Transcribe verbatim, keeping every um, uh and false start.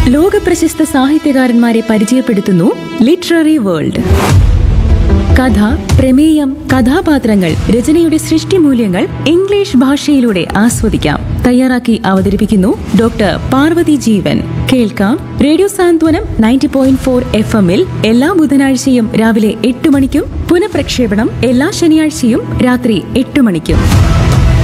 ലോക പ്രശസ്ത സാഹിത്യകാരന്മാരെ പരിചയപ്പെടുത്തുന്നു ലിറ്റററി വേൾഡ്. കഥ, പ്രമേയം, കഥാപാത്രങ്ങൾ, രചനയുടെ സൃഷ്ടിമൂല്യങ്ങൾ ഇംഗ്ലീഷ് ഭാഷയിലൂടെ ആസ്വദിക്കാം. തയ്യാറാക്കി അവതരിപ്പിക്കുന്നു ഡോക്ടർ പാർവതി ജീവൻ. കേൾക്കാം റേഡിയോ സാന്ത്വനം നയൻറ്റി പോയിന്റ് ഫോർ എഫ് എമ്മിൽ എല്ലാ ബുധനാഴ്ചയും രാവിലെ എട്ട് മണിക്കും പുനഃപ്രക്ഷേപണം എല്ലാ ശനിയാഴ്ചയും രാത്രി എട്ട് മണിക്കും.